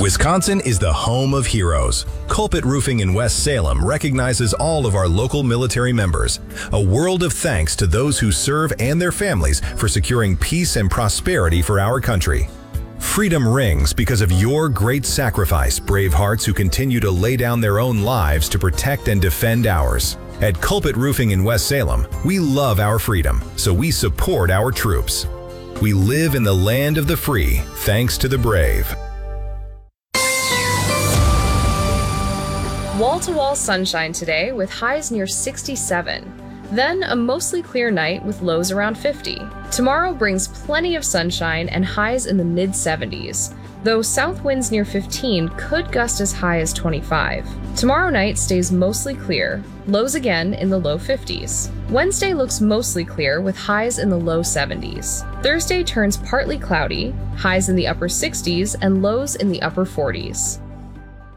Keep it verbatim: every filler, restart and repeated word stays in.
Wisconsin is the home of heroes. Culpet Roofing in West Salem recognizes all of our local military members. A world of thanks to those who serve and their families for securing peace and prosperity for our country. Freedom rings because of your great sacrifice, brave hearts who continue to lay down their own lives to protect and defend ours. At Culpet Roofing in West Salem, we love our freedom, so we support our troops. We live in the land of the free, thanks to the brave. Wall-to-wall sunshine today with highs near sixty-seven. Then a mostly clear night with lows around fifty. Tomorrow brings plenty of sunshine and highs in the mid seventies, though south winds near fifteen could gust as high as twenty-five. Tomorrow night stays mostly clear, lows again in the low fifties. Wednesday looks mostly clear with highs in the low seventies. Thursday turns partly cloudy, highs in the upper sixties and lows in the upper forties.